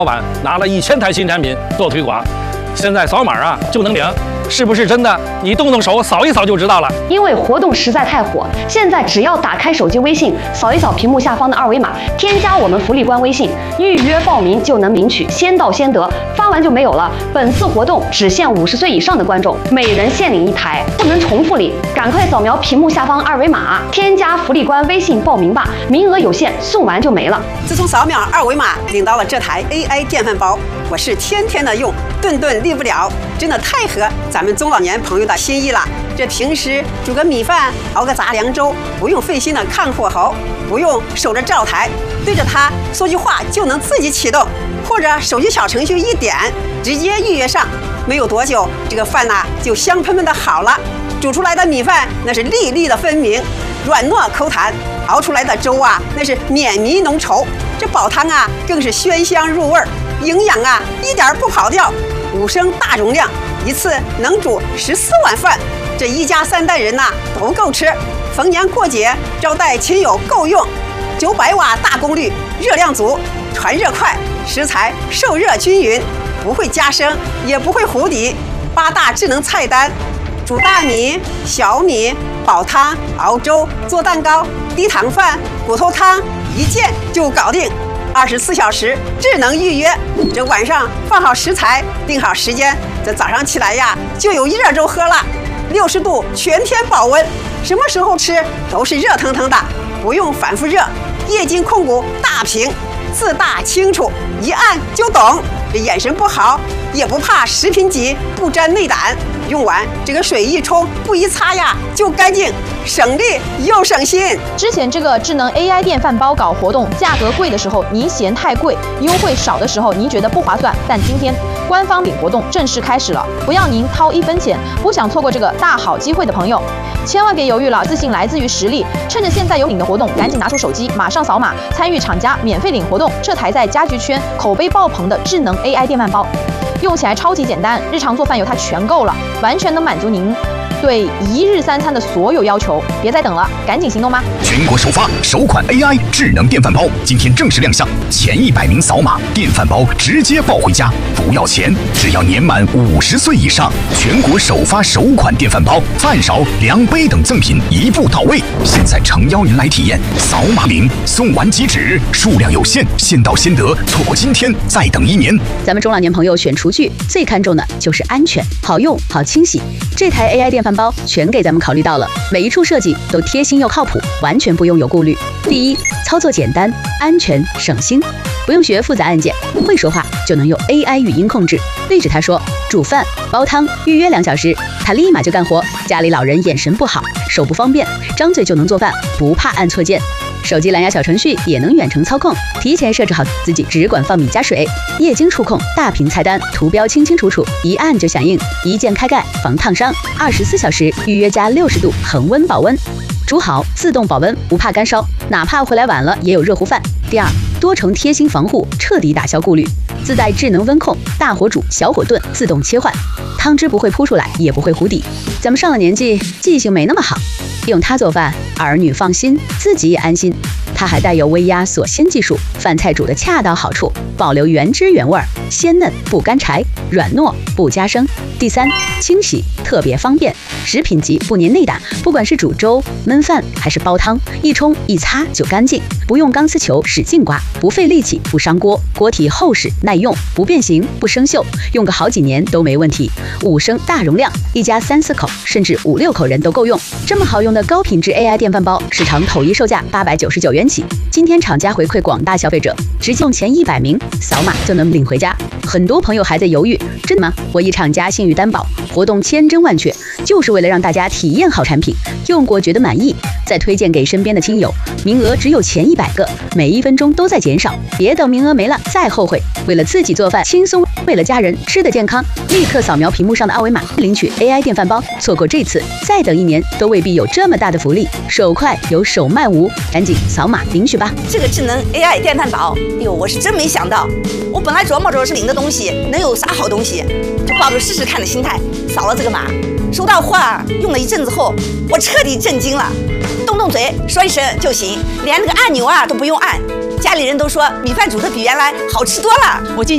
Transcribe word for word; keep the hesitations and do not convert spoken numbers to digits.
老板拿了一千台新产品做推广，现在扫码啊就能领，是不是真的？你动动手扫一扫就知道了。 因为活动实在太火，现在只要打开手机微信，扫一扫屏幕下方的二维码，添加我们福利官微信，预约报名就能领取，先到先得，发完就没有了。本次活动只限五十岁以上的观众，每人限领一台，不能重复领。赶快扫描屏幕下方二维码，添加福利官微信报名吧，名额有限，送完就没了。 自从扫描二维码领到了这台 A I 电饭煲，我是天天的用，顿顿离不了，真的太合咱们中老年朋友的心意了。这平时煮个米饭，熬个杂粮粥，不用费心的看火候，不用守着灶台，对着它说句话就能自己启动，或者手机小程序一点，直接预约上。没有多久，这个饭呐、啊、就香喷喷的好了。煮出来的米饭那是粒粒的分明，软糯口弹；熬出来的粥啊，那是绵密浓稠。这煲汤啊，更是鲜香入味儿，营养啊一点不跑掉。五升大容量，一次能煮十四碗饭，这一家三代人呐、啊、都够吃。逢年过节招待亲友够用。九百瓦大功率，热量足，传热快，食材受热均匀，不会加生，也不会糊底。八大智能菜单。煮大米、小米、煲汤、熬粥、做蛋糕、低糖饭、骨头汤，一键就搞定。二十四小时智能预约，这晚上放好食材，定好时间，这早上起来呀就有热粥喝了。六十度全天保温，什么时候吃都是热腾腾的，不用反复热。液晶控股大屏，字大清楚，一按就懂。这眼神不好也不怕食品级不沾内胆，用完这个水一冲，不一擦呀就干净，省力又省心。 之前这个智能 A I 电饭煲搞活动，价格贵的时候您嫌太贵，优惠少的时候您觉得不划算，但今天官方领活动正式开始了，不要您掏一分钱。不想错过这个大好机会的朋友，千万别犹豫了，自信来自于实力。趁着现在有领的活动，赶紧拿出手机，马上扫码参与厂家免费领活动。这台在家居圈口碑爆棚的智能 A I 电饭煲，用起来超级简单，日常做饭有它全够了，完全能满足您对一日三餐的所有要求。别再等了，赶紧行动吧！ 全国首发首款 A I 智能电饭煲，今天正式亮相，前一百名扫码，电饭煲直接抱回家，不要钱，只要年满五十岁以上。全国首发首款电饭煲，饭勺、量杯等赠品一步到位。现在诚邀您来体验，扫码领，送完即止，数量有限，先到先得，错过今天再等一年。 咱们中老年朋友选厨具最看重的就是安全、好用、好清洗。这台 A I 电饭煲全给咱们考虑到了，每一处设计都贴心又靠谱，完全不用有顾虑。第一，操作简单、安全、省心，不用学复杂按键，会说话就能用 A I 语音控制，对着它说煮饭、煲汤，预约两小时，它立马就干活。家里老人眼神不好，手不方便，张嘴就能做饭，不怕按错键。手机蓝牙小程序也能远程操控，提前设置好自己只管放米加水。液晶触控大屏菜单，图标清清楚楚，一按就响应，一键开盖防烫伤，二十四小时预约加六十度恒温保温，煮好自动保温，不怕干烧，哪怕回来晚了也有热乎饭。第二，多重贴心防护，彻底打消顾虑，自带智能温控，大火煮、小火炖自动切换，汤汁不会扑出来，也不会糊底。咱们上了年纪，记性没那么好，用它做饭，儿女放心，自己也安心。它还带有微压锁鲜技术，饭菜煮得恰到好处，保留原汁原味，鲜嫩不干柴，软糯不加生。第三，清洗特别方便，食品级不粘内胆，不管是煮粥、焖饭还是煲汤，一冲一擦就干净，不用钢丝球使劲刮，不费力气，不伤锅，锅体厚实耐用，不变形不生锈，用个好几年都没问题。五升大容量，一家三四口甚至五六口人都够用。这么好用的高品质 A I 电饭煲，市场统一售价八百九十九元起。今天厂家回馈广大消费者，直接用前一百名扫码就能领回家。很多朋友还在犹豫，真的吗？我一厂家信誉担保，活动千真万确，就是为了让大家体验好产品，用过觉得满意，再推荐给身边的亲友。名额只有前一百个，每一分钟都在减少，别等名额没了再后悔。为了自己做饭轻松，为了家人吃得健康，立刻扫描屏幕上的二维码领取 A I 电饭煲。错过这次，再等一年都未必有这么大的福利。手快有手慢无，赶紧扫码领取吧。 这个智能 A I 电饭煲，哎呦，我是真没想到。我本来琢磨着是领的东西能有啥好东西，就抱着试试看的心态扫了这个码。收到货用了一阵子后，我彻底震惊了，动动嘴说一声就行，连那个按钮啊都不用按。家里人都说米饭煮的比原来好吃多了。我进